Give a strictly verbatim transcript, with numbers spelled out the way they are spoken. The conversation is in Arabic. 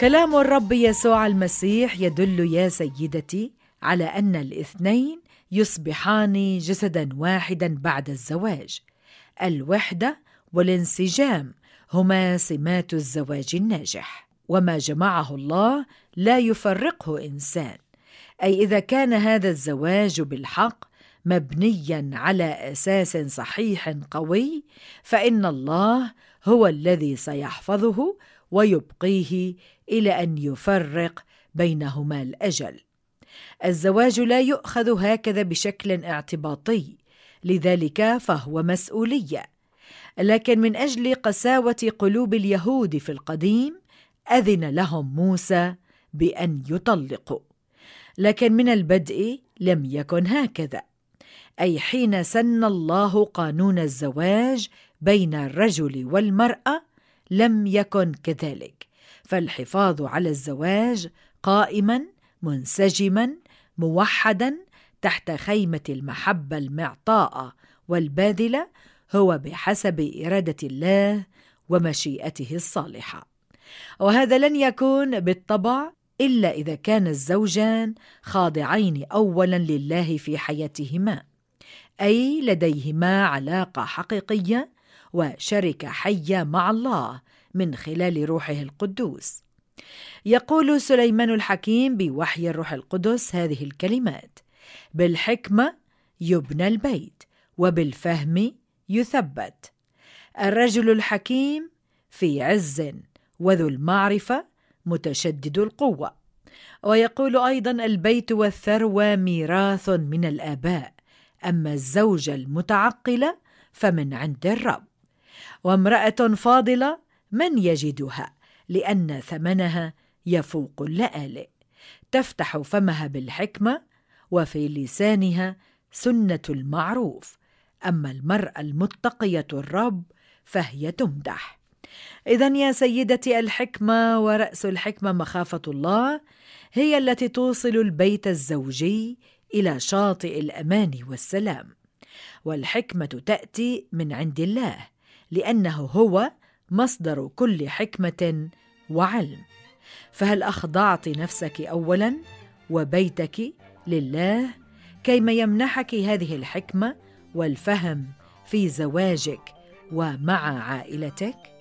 كلام الرب يسوع المسيح يدل يا سيدتي على أن الاثنين يصبحان جسداً واحداً بعد الزواج. الوحدة والانسجام هما سمات الزواج الناجح، وما جمعه الله لا يفرقه إنسان. أي إذا كان هذا الزواج بالحق مبنياً على أساس صحيح قوي، فإن الله هو الذي سيحفظه ويبقيه إلى أن يفرق بينهما الأجل. الزواج لا يؤخذ هكذا بشكل اعتباطي، لذلك فهو مسؤولية. لكن من أجل قساوة قلوب اليهود في القديم أذن لهم موسى بأن يطلقوا، لكن من البدء لم يكن هكذا. أي حين سن الله قانون الزواج بين الرجل والمرأة لم يكن كذلك، فالحفاظ على الزواج قائما منسجما موحدا تحت خيمة المحبة المعطاءة والباذلة هو بحسب إرادة الله ومشيئته الصالحة. وهذا لن يكون بالطبع إلا إذا كان الزوجان خاضعين أولا لله في حياتهما، أي لديهما علاقة حقيقية وشركة حية مع الله من خلال روحه القدوس. يقول سليمان الحكيم بوحي الروح القدس هذه الكلمات: بالحكمة يبنى البيت وبالفهم يثبت. الرجل الحكيم في عز وذو المعرفة متشدد القوة. ويقول أيضا: البيت والثروة ميراث من الآباء، أما الزوجة المتعقلة فمن عند الرب. وامرأة فاضلة من يجدها؟ لأن ثمنها يفوق اللآلئ. تفتح فمها بالحكمة، وفي لسانها سنة المعروف، أما المرأة المتقية الرب فهي تمدح. إذن يا سيدتي، الحكمة ورأس الحكمة مخافة الله هي التي توصل البيت الزوجي إلى شاطئ الأمان والسلام. والحكمة تأتي من عند الله، لأنه هو مصدر كل حكمة وعلم. فهل أخضعت نفسك أولا وبيتك لله كيما يمنحك هذه الحكمة والفهم في زواجك ومع عائلتك؟